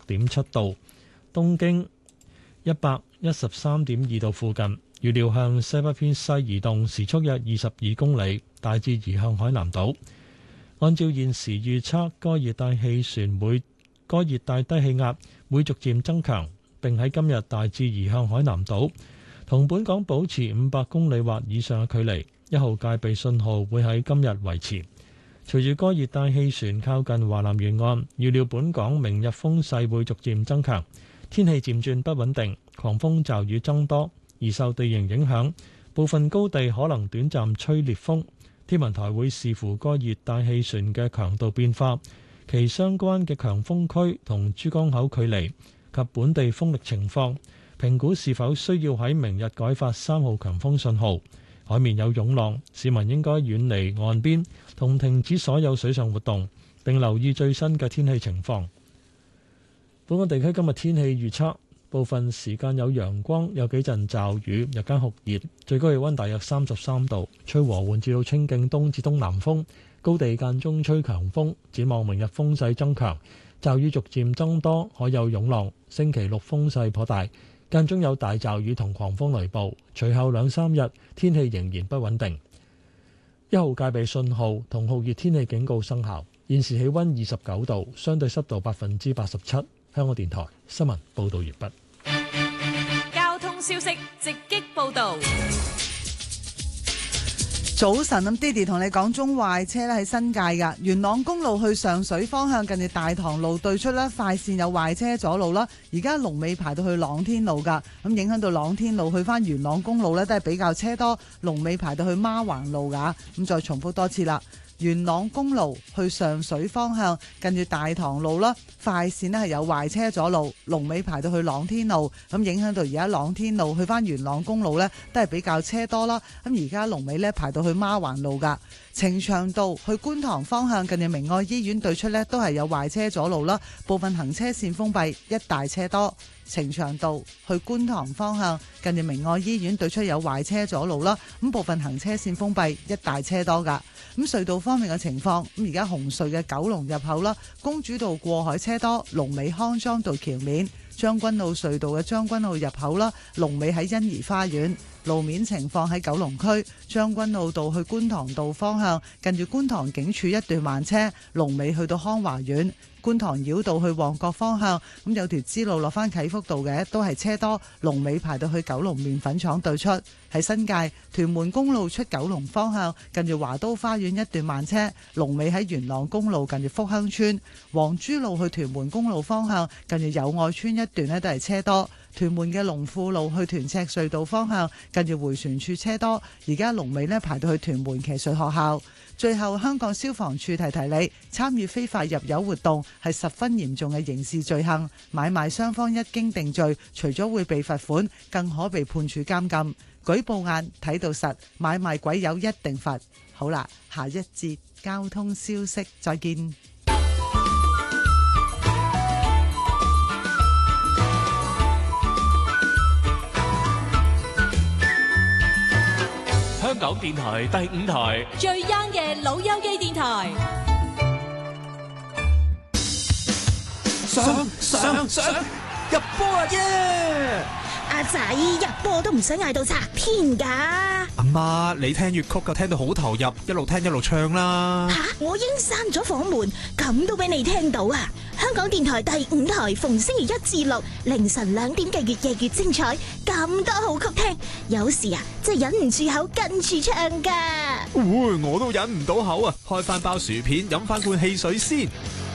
96.7度，東經113.2度附近。預料向西北偏西移動，時速約22公里，大致移向海南島。按照現時預測，該熱帶低氣壓會逐漸增強，並喺今日大致移向海南島，同本港保持500公里或以上嘅距離。1號戒備信號會喺今日維持。隨住該熱帶氣旋靠近華南沿岸，預料本港明日風勢會逐漸增強，天氣漸轉不穩定，狂風驟雨增多。而受地形影響，部分高地可能短暫吹烈風。天文台會視乎該熱帶氣旋嘅強度變化、其相關嘅強風區同珠江口距離及本地風力情況，評估是否需要喺明日改發3號強風信號。海面有湧浪，市民應該遠離岸邊同停止所有水上活動，並留意最新嘅天氣情況。本港地區今日天氣預測。部分時間有陽光，有幾陣驟雨，日間酷熱，最高氣溫大約33度，吹和緩至到清勁東至東南風，高地間中吹強風。展望明日風勢增強，驟雨逐漸增多，可有湧浪。星期六風勢頗大，間中有大驟雨同狂風雷暴。隨後2-3日天氣仍然不穩定。1號戒備信號同酷熱天氣警告生效。現時氣溫29度，相對濕度87%。香港電台新聞報道完畢。 交通消息直擊報道。 早晨，咁 Didi 同你講中壞車咧喺新界噶元朗公路去上水方向，近住大棠路對出咧快線有壞車阻路啦。而家龍尾排到去朗天路噶，咁影響到朗天路去翻元朗公路咧都係比較車多，龍尾排到去孖環路噶。咁再重複多次啦。元朗公路去上水方向，近住大棠路啦，快線咧係有壞車阻路，龍尾排到去朗天路，咁影響到而家朗天路去翻元朗公路咧都係比較車多啦。咁而家龍尾咧排到去孖環路噶，呈祥道去觀塘方向，近住明愛醫院對出咧都係有壞車阻路啦，部分行車線封閉，一大車多。呈祥道去觀塘方向，近住明愛醫院對出有壞車阻路啦，咁部分行車線封閉，一大車多噶。咁隧道方面嘅情況，咁而家紅隧嘅九龍入口啦，公主道過海車多，龍尾康莊道橋面，將軍澳隧道嘅將軍澳入口啦，龍尾喺欣怡花園。路面情況喺九龍區將軍澳道去觀塘道方向，近住觀塘警署一段慢車，龍尾去到康華苑。觀塘繞道去旺角方向，咁有條支路落翻啟福道嘅，都係車多，龍尾排到去九龍麵粉廠對出。喺新界屯門公路出九龍方向，近住華都花園一段慢車，龍尾喺元朗公路近住福亨村。黃珠路去屯門公路方向，近住友愛村一段呢都係車多。屯門嘅龍富路去屯赤隧道方向，近住迴旋處車多，而家龍尾呢排到去屯門騎術學校。最後，香港消防處提你，參與非法入油活動係十分嚴重嘅刑事罪行，買賣雙方一經定罪，除咗會被罰款，更可被判處監禁。舉報眼睇到實，買賣鬼友一定罰。好啦，下一節交通消息，再見。 香港電台第5台最 young 嘅老友記電台， 上入波啊耶！ 阿仔入波都唔使嗌到拆天噶。 阿媽，你聽粵曲就聽到好投入，一路聽一路唱啦。 吓，我已經閂咗房門，咁都俾你聽到啊！香港電台第5台逢星期1至6凌晨2點嘅越夜越精彩，咁多好曲聽，有時啊真係忍唔住口跟住唱噶。 我都忍唔到口啊！開翻包薯片，飲翻罐汽水先。